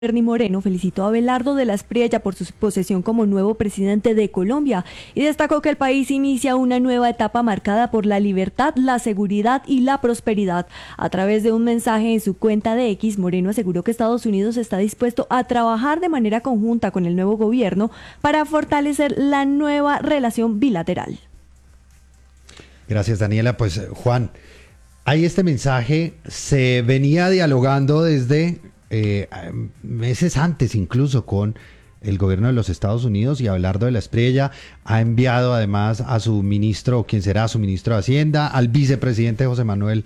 Bernie Moreno felicitó a Abelardo de la Espriella por su posesión como nuevo presidente de Colombia y destacó que el país inicia una nueva etapa marcada por la libertad, la seguridad y la prosperidad. A través de un mensaje en su cuenta de X, Moreno aseguró que Estados Unidos está dispuesto a trabajar de manera conjunta con el nuevo gobierno para fortalecer la nueva relación bilateral. Gracias, Daniela. Pues Juan, hay este mensaje, se venía dialogando desde meses antes incluso con el gobierno de los Estados Unidos, y Abelardo de la Espriella ha enviado además a su ministro, o quien será su ministro de Hacienda, al vicepresidente José Manuel,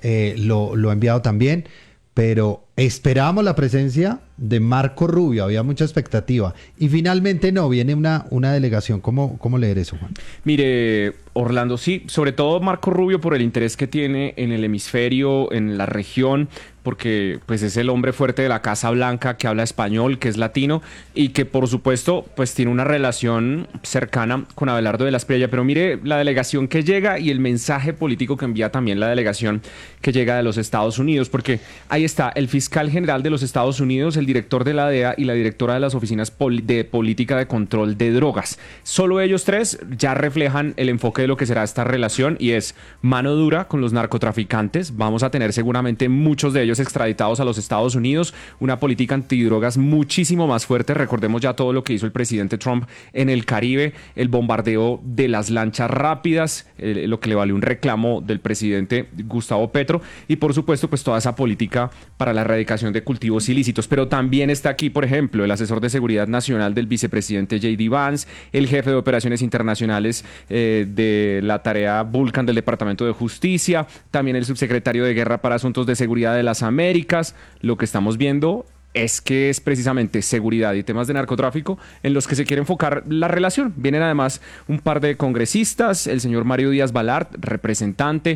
lo ha enviado también, pero esperábamos la presencia de Marco Rubio, había mucha expectativa, y finalmente no, viene una delegación. ¿Cómo leer eso, Juan? Mire, Orlando, sí, sobre todo Marco Rubio por el interés que tiene en el hemisferio, en la región, porque pues es el hombre fuerte de la Casa Blanca, que habla español, que es latino y que por supuesto pues tiene una relación cercana con Abelardo de la Espriella. Pero mire la delegación que llega y el mensaje político que envía también la delegación que llega de los Estados Unidos, porque ahí está el fiscal general de los Estados Unidos, el director de la DEA y la directora de las oficinas de política de control de drogas. Solo ellos tres ya reflejan el enfoque de lo que será esta relación, y es mano dura con los narcotraficantes. Vamos a tener seguramente muchos de ellos extraditados a los Estados Unidos, una política antidrogas muchísimo más fuerte. Recordemos ya todo lo que hizo el presidente Trump en el Caribe, el bombardeo de las lanchas rápidas, lo que le valió un reclamo del presidente Gustavo Petro, y por supuesto pues toda esa política para la erradicación de cultivos ilícitos. Pero también está aquí, por ejemplo, el asesor de seguridad nacional del vicepresidente J.D. Vance, el jefe de operaciones internacionales de la tarea Vulcan del Departamento de Justicia, también el subsecretario de Guerra para Asuntos de Seguridad de las Américas. Lo que estamos viendo es que es precisamente seguridad y temas de narcotráfico en los que se quiere enfocar la relación. Vienen además un par de congresistas, el señor Mario Díaz Balart, representante,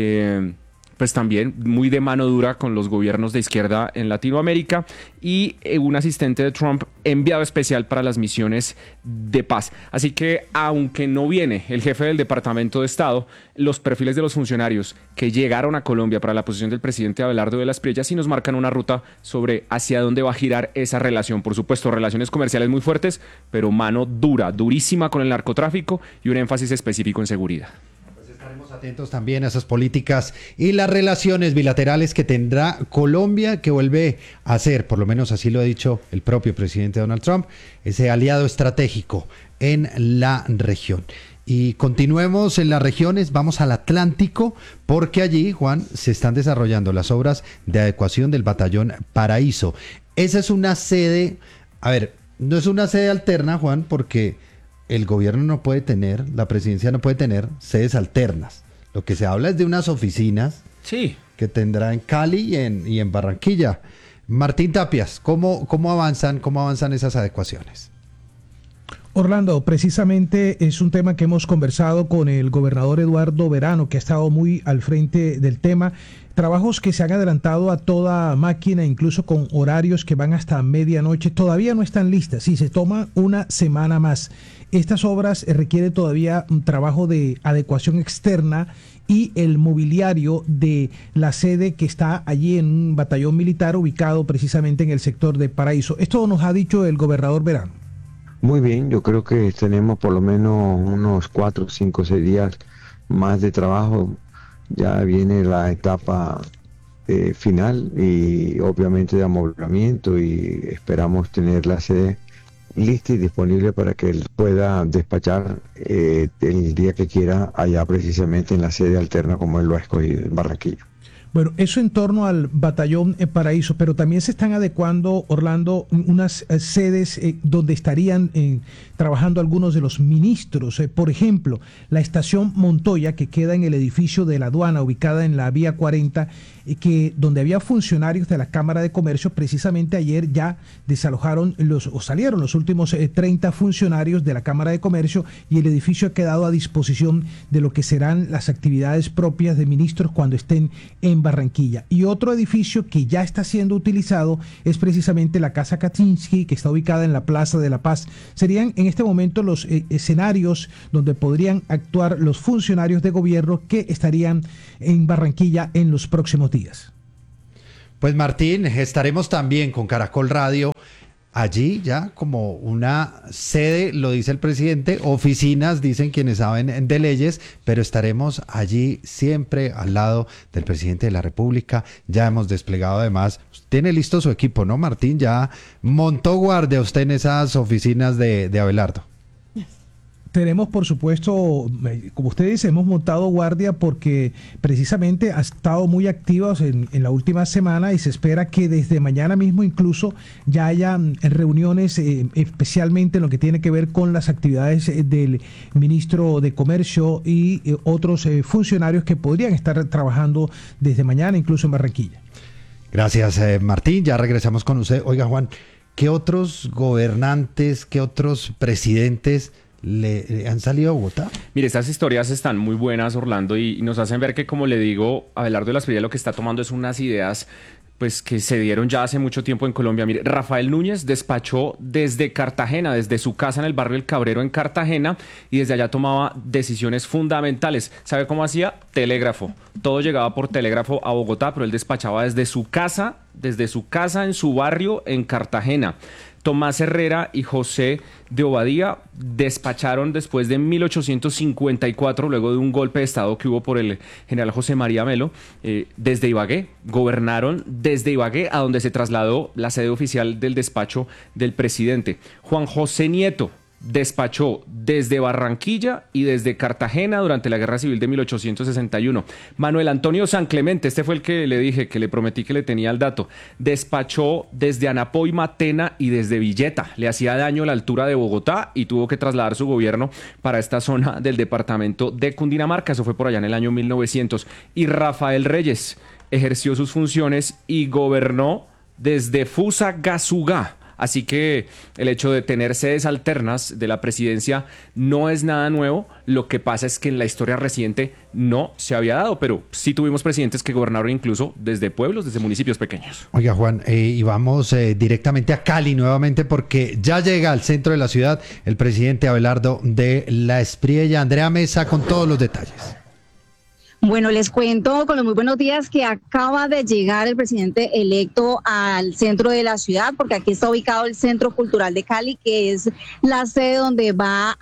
pues también muy de mano dura con los gobiernos de izquierda en Latinoamérica, y un asistente de Trump enviado especial para las misiones de paz. Así que, aunque no viene el jefe del Departamento de Estado, los perfiles de los funcionarios que llegaron a Colombia para la posición del presidente Abelardo de la Espriella sí nos marcan una ruta sobre hacia dónde va a girar esa relación. Por supuesto, relaciones comerciales muy fuertes, pero mano dura, durísima con el narcotráfico, y un énfasis específico en seguridad. Estaremos atentos también a esas políticas y las relaciones bilaterales que tendrá Colombia, que vuelve a ser, por lo menos así lo ha dicho el propio presidente Donald Trump, ese aliado estratégico en la región. Y continuemos en las regiones, vamos al Atlántico, porque allí, Juan, se están desarrollando las obras de adecuación del batallón Paraíso. Esa es una sede, a ver, no es una sede alterna, Juan, porque el gobierno no puede tener, la presidencia no puede tener sedes alternas. Lo que se habla es de unas oficinas, sí, que tendrá en Cali y en Barranquilla. Martín Tapias, ¿cómo avanzan esas adecuaciones? Orlando, precisamente es un tema que hemos conversado con el gobernador Eduardo Verano, que ha estado muy al frente del tema. Trabajos que se han adelantado a toda máquina, incluso con horarios que van hasta medianoche. Todavía no están listas, sí, se toma una semana más. Estas obras requieren todavía un trabajo de adecuación externa y el mobiliario de la sede que está allí en un batallón militar ubicado precisamente en el sector de Paraíso. Esto nos ha dicho el gobernador Verano. Muy bien, yo creo que tenemos por lo menos unos 4, 5, 6 días más de trabajo. Ya viene la etapa final y obviamente de amoblamiento, y esperamos tener la sede lista y disponible para que él pueda despachar el día que quiera allá precisamente en la sede alterna como él lo ha escogido en Barranquilla. Bueno, eso en torno al batallón Paraíso, pero también se están adecuando, Orlando, unas sedes donde estarían trabajando algunos de los ministros. Por ejemplo, la estación Montoya, que queda en el edificio de la aduana, ubicada en la vía 40, donde había funcionarios de la Cámara de Comercio. Precisamente ayer ya desalojaron salieron los últimos 30 funcionarios de la Cámara de Comercio, y el edificio ha quedado a disposición de lo que serán las actividades propias de ministros cuando estén en Barranquilla. Y otro edificio que ya está siendo utilizado es precisamente la Casa Kaczynski, que está ubicada en la Plaza de la Paz. Serían en este momento los escenarios donde podrían actuar los funcionarios de gobierno que estarían en Barranquilla en los próximos días. Pues Martín, estaremos también con Caracol Radio. Allí ya como una sede, lo dice el presidente, oficinas, dicen quienes saben de leyes, pero estaremos allí siempre al lado del presidente de la República. Ya hemos desplegado además, tiene listo su equipo, ¿no, Martín? Ya montó guardia usted en esas oficinas de Abelardo. Tenemos, por supuesto, como usted dice, hemos montado guardia porque precisamente ha estado muy activos en la última semana y se espera que desde mañana mismo incluso ya haya reuniones, especialmente en lo que tiene que ver con las actividades del ministro de Comercio y otros funcionarios que podrían estar trabajando desde mañana, incluso en Barranquilla. Gracias, Martín. Ya regresamos con usted. Oiga, Juan, ¿qué otros gobernantes, qué otros presidentes le han salido a Bogotá? Mire, estas historias están muy buenas, Orlando, y nos hacen ver que, como le digo, Abelardo de la Espriella lo que está tomando es unas ideas pues que se dieron ya hace mucho tiempo en Colombia. Mire, Rafael Núñez despachó desde Cartagena, desde su casa en el barrio El Cabrero en Cartagena, y desde allá tomaba decisiones fundamentales. ¿Sabe cómo hacía? Telégrafo. Todo llegaba por telégrafo a Bogotá, pero él despachaba desde su casa en su barrio en Cartagena. Tomás Herrera y José de Obadía despacharon después de 1854, luego de un golpe de estado que hubo por el general José María Melo, desde Ibagué. Gobernaron desde Ibagué, a donde se trasladó la sede oficial del despacho del presidente. Juan José Nieto despachó desde Barranquilla y desde Cartagena durante la Guerra Civil de 1861. Manuel Antonio San Clemente, este fue el que le dije, que le prometí que le tenía el dato, despachó desde Anapoy, Matena y desde Villeta. Le hacía daño la altura de Bogotá y tuvo que trasladar su gobierno para esta zona del departamento de Cundinamarca. Eso fue por allá en el año 1900. Y Rafael Reyes ejerció sus funciones y gobernó desde Fusagasugá. Así que el hecho de tener sedes alternas de la presidencia no es nada nuevo. Lo que pasa es que en la historia reciente no se había dado, pero sí tuvimos presidentes que gobernaron incluso desde pueblos, desde municipios pequeños. Oiga, Juan, y vamos directamente a Cali nuevamente porque ya llega al centro de la ciudad el presidente Abelardo de la Espriella. Andrea Mesa con todos los detalles. Bueno, les cuento con los muy buenos días que acaba de llegar el presidente electo al centro de la ciudad, porque aquí está ubicado el Centro Cultural de Cali, que es la sede donde va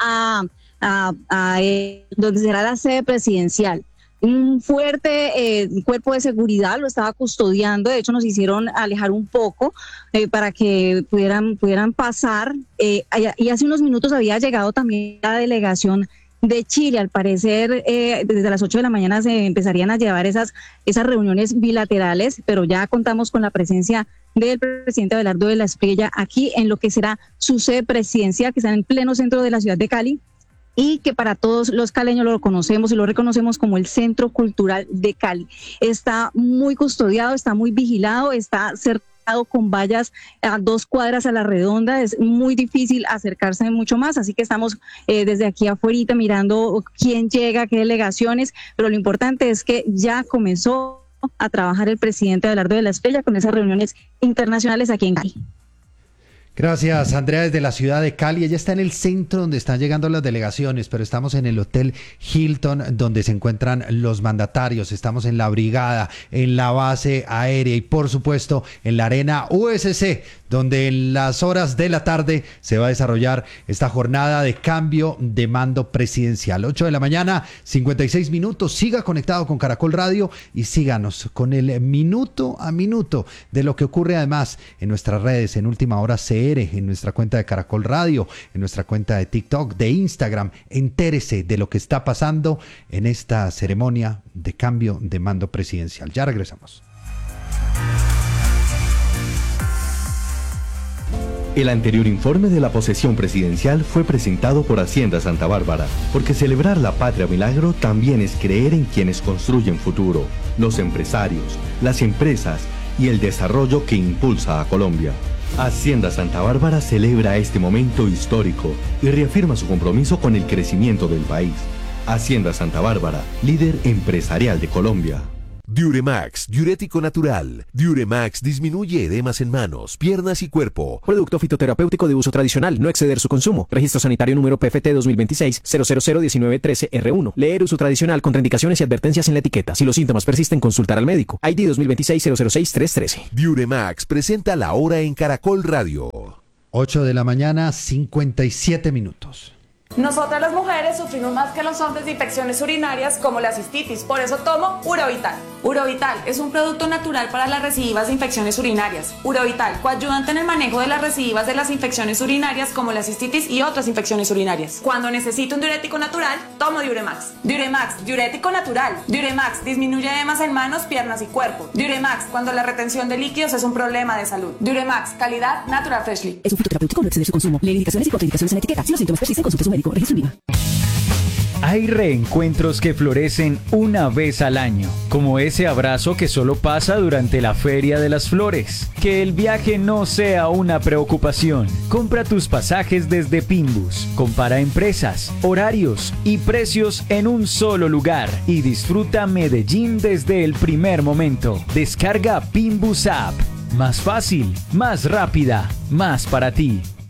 donde será la sede presidencial. Un fuerte cuerpo de seguridad lo estaba custodiando, de hecho nos hicieron alejar un poco para que pudieran pasar, y hace unos minutos había llegado también la delegación de Chile. Al parecer desde las 8 de la mañana se empezarían a llevar esas reuniones bilaterales, pero ya contamos con la presencia del presidente Abelardo de la Espriella aquí en lo que será su sede presidencial, que está en el pleno centro de la ciudad de Cali, y que para todos los caleños lo conocemos y lo reconocemos como el Centro Cultural de Cali. Está muy custodiado, está muy vigilado, está cercado con vallas a 2 cuadras a la redonda. Es muy difícil acercarse mucho más, así que estamos desde aquí afuera mirando quién llega, qué delegaciones, pero lo importante es que ya comenzó a trabajar el presidente Abelardo de la Espriella con esas reuniones internacionales aquí en Cali. Gracias, Andrea, desde la ciudad de Cali. Ella está en el centro donde están llegando las delegaciones, pero estamos en el Hotel Hilton donde se encuentran los mandatarios. Estamos en la brigada, en la base aérea y por supuesto en la arena USC, donde en las horas de la tarde se va a desarrollar esta jornada de cambio de mando presidencial. 8 de la mañana, 56 minutos. Siga conectado con Caracol Radio y síganos con el minuto a minuto de lo que ocurre además en nuestras redes, en Última Hora CR, en nuestra cuenta de Caracol Radio, en nuestra cuenta de TikTok, de Instagram. Entérese de lo que está pasando en esta ceremonia de cambio de mando presidencial. Ya regresamos. El anterior informe de la posesión presidencial fue presentado por Hacienda Santa Bárbara, porque celebrar la patria milagro también es creer en quienes construyen futuro, los empresarios, las empresas y el desarrollo que impulsa a Colombia. Hacienda Santa Bárbara celebra este momento histórico y reafirma su compromiso con el crecimiento del país. Hacienda Santa Bárbara, líder empresarial de Colombia. Diuremax, diurético natural. Diuremax disminuye edemas en manos, piernas y cuerpo. Producto fitoterapéutico de uso tradicional, no exceder su consumo. Registro sanitario número PFT 2026-0001913-R1. Leer uso tradicional, contraindicaciones y advertencias en la etiqueta. Si los síntomas persisten, consultar al médico. ID 2026-006-313. Diuremax presenta La Hora en Caracol Radio. 8 de la mañana, 57 minutos. Nosotras las mujeres sufrimos más que los hombres de infecciones urinarias como la cistitis, por eso tomo Urovital. Urovital es un producto natural para las recidivas de infecciones urinarias. Urovital, coayudante en el manejo de las recidivas de las infecciones urinarias como la cistitis y otras infecciones urinarias. Cuando necesito un diurético natural, tomo Diuremax. Diuremax, diurético natural. Diuremax disminuye edemas en manos, piernas y cuerpo. Diuremax, cuando la retención de líquidos es un problema de salud. Diuremax, calidad Natural Freshly. Es un fitoterapéutico, no exceder su consumo. Lee indicaciones y contraindicaciones en la etiqueta. Si los síntomas persisten, consulte a su médico. Registro INVIMA. Hay reencuentros que florecen una vez al año, como ese abrazo que solo pasa durante la Feria de las Flores. Que el viaje no sea una preocupación. Compra tus pasajes desde Pinbus. Compara empresas, horarios y precios en un solo lugar y disfruta Medellín desde el primer momento. Descarga Pinbus App. Más fácil, más rápida, más para ti.